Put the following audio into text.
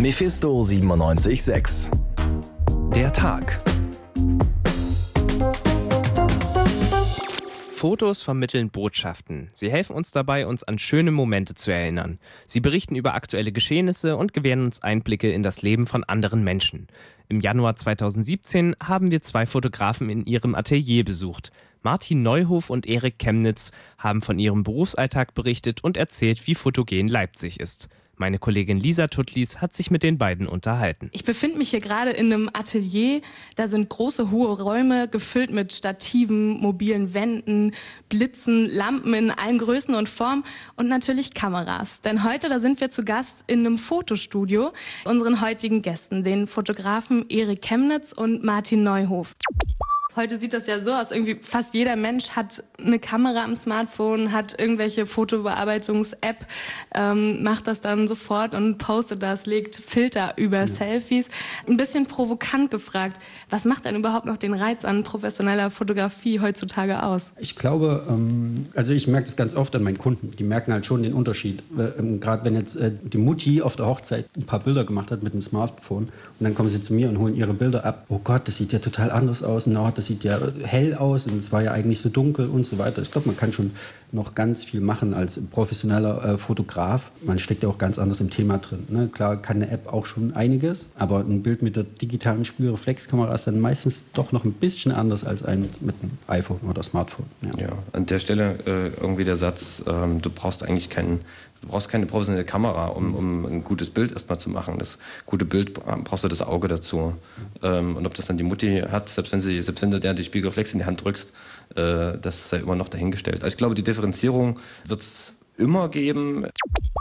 Mephisto 97.6. Der Tag. Fotos vermitteln Botschaften. Sie helfen uns dabei, uns an schöne Momente zu erinnern. Sie berichten über aktuelle Geschehnisse und gewähren uns Einblicke in das Leben von anderen Menschen. Im Januar 2017 haben wir 2 Fotografen in ihrem Atelier besucht. Martin Neuhof und Erik Chemnitz haben von ihrem Berufsalltag berichtet und erzählt, wie fotogen Leipzig ist. Meine Kollegin Lisa Tuttlis hat sich mit den beiden unterhalten. Ich befinde mich hier gerade in einem Atelier. Da sind große, hohe Räume, gefüllt mit Stativen, mobilen Wänden, Blitzen, Lampen in allen Größen und Formen und natürlich Kameras. Denn heute, da sind wir zu Gast in einem Fotostudio. Unseren heutigen Gästen, den Fotografen Erik Chemnitz und Martin Neuhof. Heute sieht das ja so aus, irgendwie fast jeder Mensch hat eine Kamera am Smartphone, hat irgendwelche Fotobearbeitungs-App, macht das dann sofort und postet das, legt Filter über Selfies. Ein bisschen provokant gefragt, was macht denn überhaupt noch den Reiz an professioneller Fotografie heutzutage aus? Ich glaube, also ich merke das ganz oft an meinen Kunden, die merken halt schon den Unterschied. Gerade wenn jetzt die Mutti auf der Hochzeit ein paar Bilder gemacht hat mit dem Smartphone und dann kommen sie zu mir und holen ihre Bilder ab. Oh Gott, das sieht ja total anders aus. Das sieht ja hell aus und es war ja eigentlich so dunkel und so weiter. Ich glaube, man kann schon noch ganz viel machen als professioneller Fotograf. Man steckt ja auch ganz anders im Thema drin. Ne? Klar kann eine App auch schon einiges, aber ein Bild mit der digitalen Spiegelreflexkamera ist dann meistens doch noch ein bisschen anders als ein mit einem iPhone oder Smartphone. Ja, an der Stelle irgendwie der Satz, du brauchst keine professionelle Kamera, um ein gutes Bild erstmal zu machen. Das gute Bild brauchst du das Auge dazu. Und ob das dann die Mutti hat, selbst wenn du der die Spiegelreflex in die Hand drückst, das sei immer noch dahingestellt. Also ich glaube, die Differenzierung wird es immer geben.